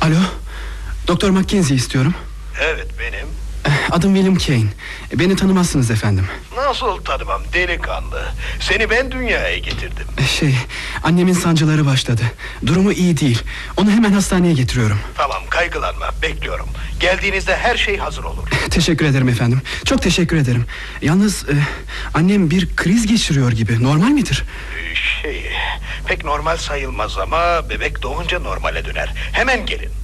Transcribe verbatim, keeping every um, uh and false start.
Alo, Doktor Mackenzie istiyorum. Evet, benim. Adım William Kane. Beni tanımazsınız efendim. Nasıl tanımam delikanlı? Seni ben dünyaya getirdim. Şey, annemin sancıları başladı. Durumu iyi değil. Onu hemen hastaneye getiriyorum. Tamam, kaygılanma, bekliyorum. Geldiğinizde her şey hazır olur. Teşekkür ederim efendim. Çok teşekkür ederim. Yalnız e, annem bir kriz geçiriyor gibi. Normal midir? Şey, pek normal sayılmaz ama bebek doğunca normale döner. Hemen gelin.